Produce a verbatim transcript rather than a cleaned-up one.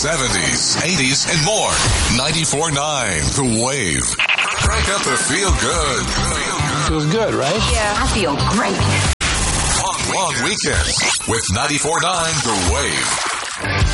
seventies, eighties, and more. ninety-four point nine The Wave. Crank up the feel good. Feels good, right? Yeah. I feel great. Long, long weekends with ninety-four point nine The Wave.